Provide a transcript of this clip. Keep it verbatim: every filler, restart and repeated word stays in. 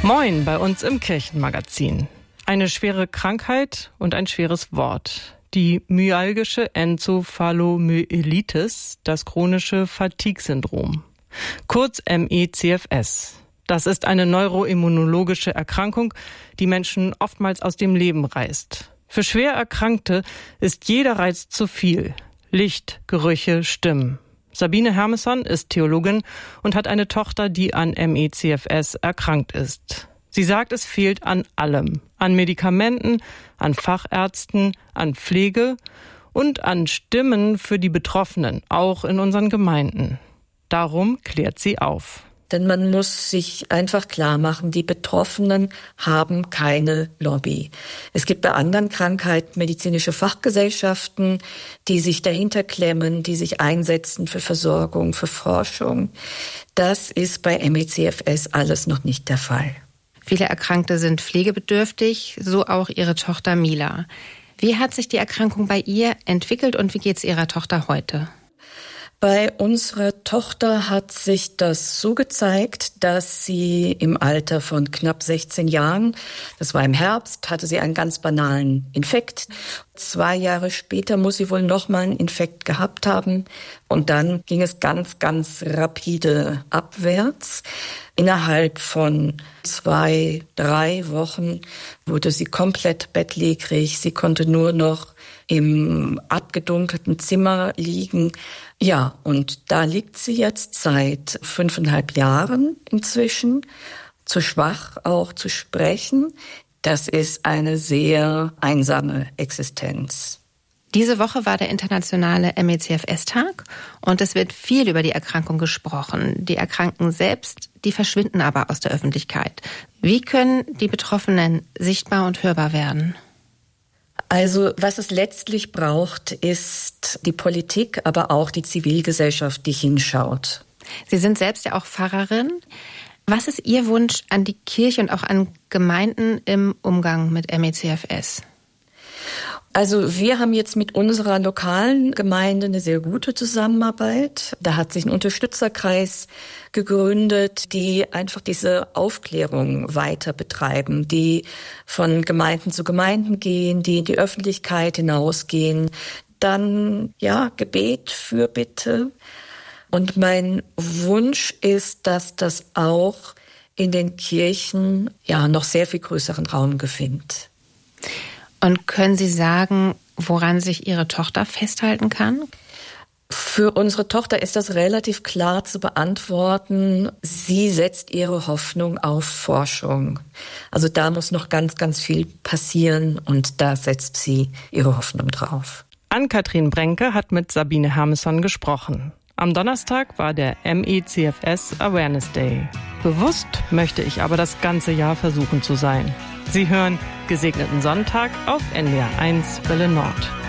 Moin bei uns im Kirchenmagazin. Eine schwere Krankheit und ein schweres Wort. Die myalgische Enzophalomyelitis, das chronische Fatigue-Syndrom. Kurz M E C F S. Das ist eine neuroimmunologische Erkrankung, die Menschen oftmals aus dem Leben reißt. Für schwer Erkrankte ist jeder Reiz zu viel. Licht, Gerüche, Stimmen. Sabine Hermesson ist Theologin und hat eine Tochter, die an M E C F S erkrankt ist. Sie sagt, es fehlt an allem. An Medikamenten, an Fachärzten, an Pflege und an Stimmen für die Betroffenen, auch in unseren Gemeinden. Darum klärt sie auf. Denn man muss sich einfach klar machen, die Betroffenen haben keine Lobby. Es gibt bei anderen Krankheiten medizinische Fachgesellschaften, die sich dahinter klemmen, die sich einsetzen für Versorgung, für Forschung. Das ist bei M E C F S alles noch nicht der Fall. Viele Erkrankte sind pflegebedürftig, so auch ihre Tochter Mila. Wie hat sich die Erkrankung bei ihr entwickelt und wie geht es ihrer Tochter heute? Bei unserer Tochter hat sich das so gezeigt, dass sie im Alter von knapp sechzehn Jahren, das war im Herbst, hatte sie einen ganz banalen Infekt. Zwei Jahre später muss sie wohl nochmal einen Infekt gehabt haben. Und dann ging es ganz, ganz rapide abwärts. Innerhalb von zwei, drei Wochen wurde sie komplett bettlägerig. Sie konnte nur noch im abgedunkelten Zimmer liegen. Ja, und da liegt sie jetzt seit fünfeinhalb Jahren inzwischen, zu schwach auch zu sprechen. Das ist eine sehr einsame Existenz. Diese Woche war der internationale M E C F S-Tag und es wird viel über die Erkrankung gesprochen. Die Erkrankten selbst, die verschwinden aber aus der Öffentlichkeit. Wie können die Betroffenen sichtbar und hörbar werden? Also was es letztlich braucht, ist die Politik, aber auch die Zivilgesellschaft, die hinschaut. Sie sind selbst ja auch Pfarrerin. Was ist Ihr Wunsch an die Kirche und auch an Gemeinden im Umgang mit M E C F S? Also wir haben jetzt mit unserer lokalen Gemeinde eine sehr gute Zusammenarbeit. Da hat sich ein Unterstützerkreis gegründet, die einfach diese Aufklärung weiter betreiben, die von Gemeinden zu Gemeinden gehen, die in die Öffentlichkeit hinausgehen. Dann, ja, Gebet, Fürbitte. Und mein Wunsch ist, dass das auch in den Kirchen, ja, noch sehr viel größeren Raum gewinnt. Und können Sie sagen, woran sich Ihre Tochter festhalten kann? Für unsere Tochter ist das relativ klar zu beantworten. Sie setzt ihre Hoffnung auf Forschung. Also da muss noch ganz, ganz viel passieren und da setzt sie ihre Hoffnung drauf. Ann-Kathrin Brenke hat mit Sabine Hermesson gesprochen. Am Donnerstag war der M E C F S Awareness Day. Bewusst möchte ich aber das ganze Jahr versuchen zu sein. Sie hören Gesegneten Sonntag auf N D R eins Welle Nord.